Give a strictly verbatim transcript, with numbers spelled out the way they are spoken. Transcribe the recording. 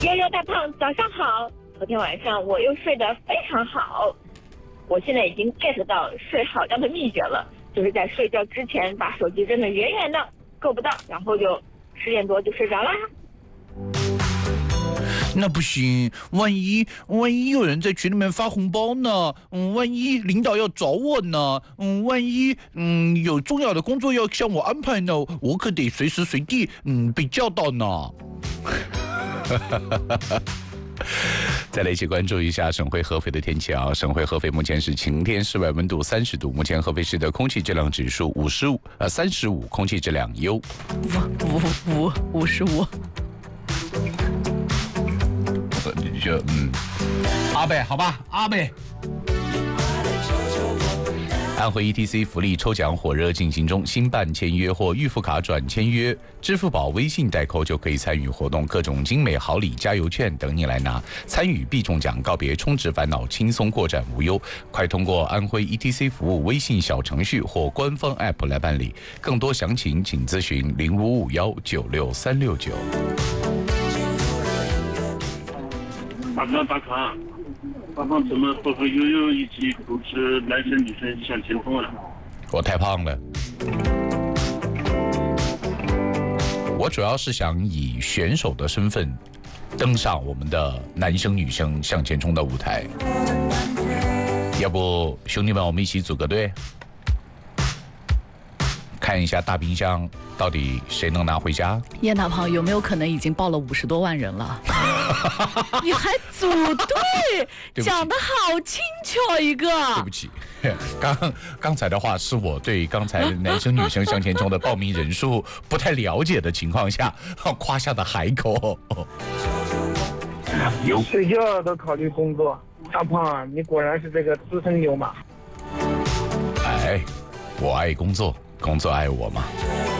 悠悠大胖，早上好！昨天晚上我又睡得非常好，我现在已经 get 到睡好觉的秘诀了，就是在睡觉之前把手机扔得远远的，够不到，然后就十点多就睡着啦。 那不行，万一万一有人在群里面发红包呢？嗯，万一领导要找我呢？嗯，万一嗯有重要的工作要向我安排呢？我可得随时随地嗯被叫到呢。再来一起关注一下省会合肥的天气啊！省会合肥目前是晴天，室外温度三十度，目前合肥市的空气质量指数五十五，呃三十五，空气质量优。 五五五五十五。 就嗯，阿贝，好吧，阿贝。安徽 E T C 福利抽奖火热进行中，新办签约或预付卡转签约，支付宝、微信代扣就可以参与活动，各种精美好礼、加油券等你来拿。参与必中奖，告别充值烦恼，轻松过展无忧。快通过安徽 E T C 服务微信小程序或官方 App 来办理，更多详情请咨询零五五幺九六三六九。 大康大康，大康怎么不和悠悠一起主持男生女生向前冲了？ 我太胖了，我主要是想以选手的身份登上我们的男生女生向前冲的舞台。要不兄弟们，我们一起组个队，看一下大冰箱到底谁能拿回家？ 燕大胖有没有可能已经报了五十多万人了？你还组队，讲得好轻巧一个。 对不起，刚刚才的话是我对刚才男生女生向前冲的报名人数不太了解的情况下夸下的海口。 睡觉都考虑工作，大胖，你果然是这个资深牛马。 哎，我爱工作，工作爱我嘛。